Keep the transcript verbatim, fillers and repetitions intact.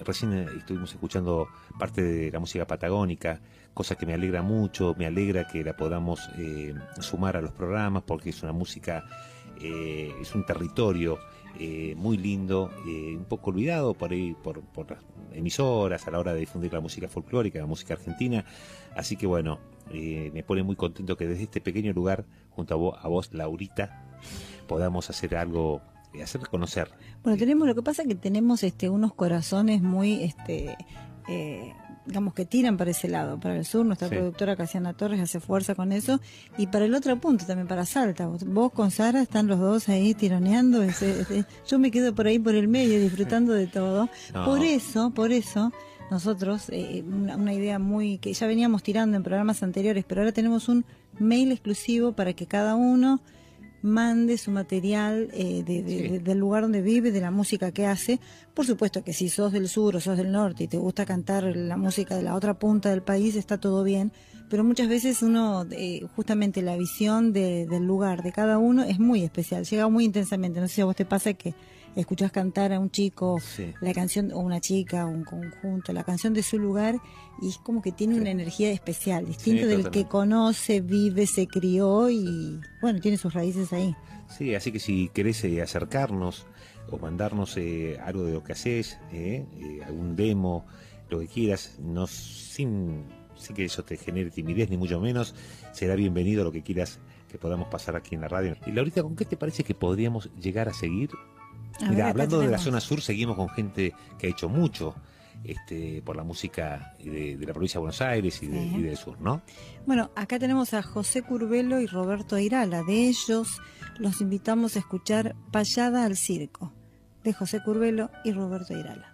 recién estuvimos escuchando parte de la música patagónica, cosa que me alegra mucho, me alegra que la podamos eh, sumar a los programas, porque es una música, eh, es un territorio eh, muy lindo, eh, un poco olvidado por ahí por, por las emisoras a la hora de difundir la música folclórica, la música argentina. Así que bueno, eh, me pone muy contento que desde este pequeño lugar, junto a vos, a vos Laurita, podamos hacer algo, hacer conocer. Bueno, tenemos, lo que pasa es que tenemos este unos corazones muy este eh, digamos que tiran para ese lado, para el sur. Nuestra sí. productora Casiana Torres hace fuerza con eso, y para el otro punto también, para Salta. Vos, vos con Sara están los dos ahí tironeando, ese, ese, yo me quedo por ahí por el medio disfrutando de todo. No. Por eso, por eso nosotros, eh, una, una idea muy que ya veníamos tirando en programas anteriores, pero ahora tenemos un mail exclusivo para que cada uno mande su material eh, de, de, sí. de, del lugar donde vive, de la música que hace. Por supuesto que si sos del sur o sos del norte y te gusta cantar la música de la otra punta del país, está todo bien, pero muchas veces uno, eh, justamente la visión de, del lugar de cada uno es muy especial, llega muy intensamente. No sé si a vos te pasa que escuchás cantar a un chico sí. la canción, o una chica, o un conjunto, la canción de su lugar, y es como que tiene sí. una energía especial, distinto sí, del que conoce, vive, se crió y bueno, tiene sus raíces ahí. Sí, así que si querés eh, acercarnos o mandarnos eh, algo de lo que haces, eh, eh, algún demo, lo que quieras, no sin, sin que eso te genere timidez ni mucho menos, será bienvenido lo que quieras que podamos pasar aquí en la radio. Y Laurita, ¿con qué te parece que podríamos llegar a seguir? A Mira, ver, hablando de la zona sur, seguimos con gente que ha hecho mucho este, por la música de, de la provincia de Buenos Aires y, sí. de, y del sur, ¿no? Bueno, acá tenemos a José Curbelo y Roberto Irala. De ellos los invitamos a escuchar Payada al Circo, de José Curbelo y Roberto Irala.